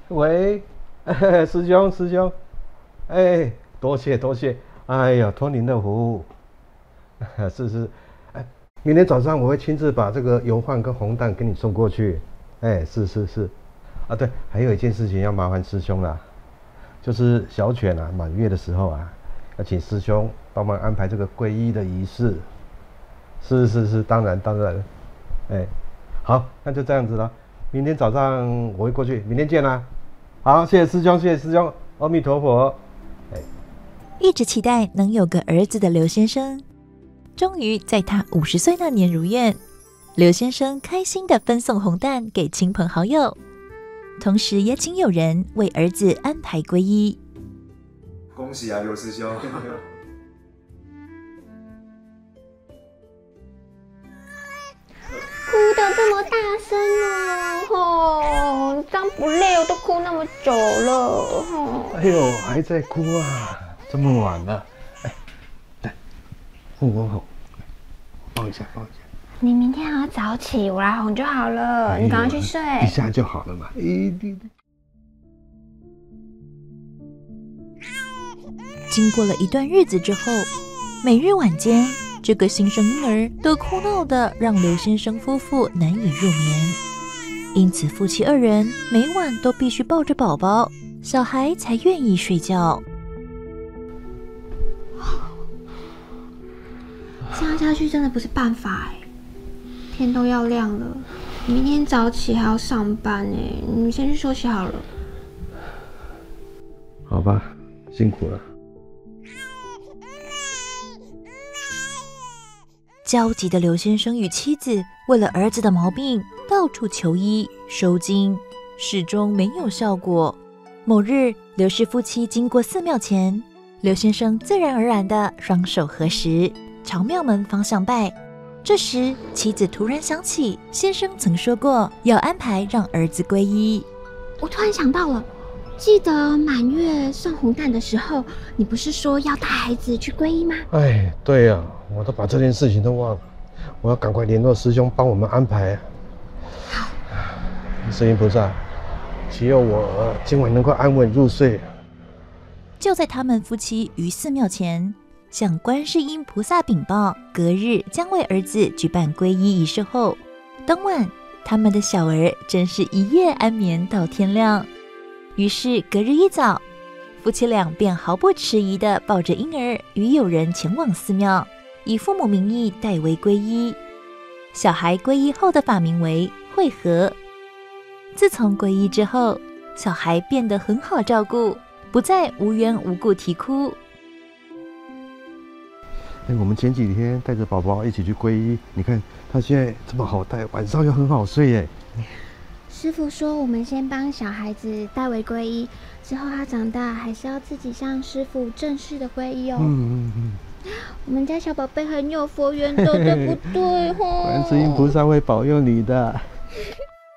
喂，师兄，哎，多谢，哎呀，托您的福，是，哎，明天早上我会亲自把这个油饭跟红蛋给你送过去，哎，是，啊，对，还有一件事情要麻烦师兄啦，就是小犬啊满月的时候啊，要请师兄帮忙安排这个皈依的仪式，是，当然，哎，好，那就这样子了，明天早上我会过去，明天见啦。好，谢谢师兄，阿弥陀佛。 一直期待能有个儿子的刘先生，终于在他50岁那年如愿。刘先生开心地分送红蛋给亲朋好友，同时也请友人为儿子安排皈依。 恭喜啊，刘师兄！ 哭得这么大声哦，这样不累，我都哭那么久了。 哎呦，还在哭啊？这么晚了，哎，来，哄我，抱一下。 你明天还要早起，我来哄就好了。你赶快去睡， 一下就好了嘛。 经过了一段日子之后，每日晚间，这个新生婴儿都哭闹的让刘先生夫妇难以入眠，因此夫妻2人每晚都必须抱着宝宝，小孩才愿意睡觉。 这样下去真的不是办法哎，天都要亮了，明天早起还要上班哎，你们先去休息好了。 好吧，辛苦了。 焦急的刘先生与妻子为了儿子的毛病到处求医收经，始终没有效果。某日，刘氏夫妻经过寺庙前，刘先生自然而然地双手合十，朝庙门方向拜。这时，妻子突然想起先生曾说过要安排让儿子皈依。 我突然想到了，记得满月送红蛋的时候，你不是说要带孩子去皈依吗？ 哎，对呀，我都把这件事情都忘了，我要赶快联络师兄帮我们安排。 好， 观世音菩萨，祈佑我今晚能够安稳入睡。 就在他们夫妻于寺庙前向观世音菩萨禀报隔日将为儿子举办皈依仪式后，当晚他们的小儿真是一夜安眠到天亮。于是隔日一早，夫妻俩便毫不迟疑地抱着婴儿与友人前往寺庙，以父母名义代为皈依。小孩皈依后的法名为慧和。自从皈依之后，小孩变得很好照顾，不再无缘无故啼哭。 我们前几天带着宝宝一起去皈依，你看他现在这么好带，晚上又很好睡耶。 师父说，我们先帮小孩子代为皈依，之后他长大还是要自己向师父正式的皈依哦。我们家小宝贝很有佛缘的，对不对？ 观世音菩萨会保佑你的。